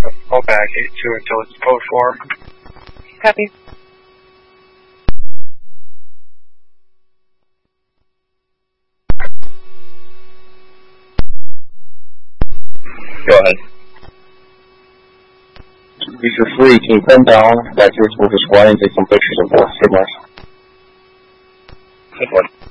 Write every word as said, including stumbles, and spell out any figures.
Hold back eight two until it's code four. Copy. Go ahead. If you're free, can you come down back to your squad and take some pictures of both signals?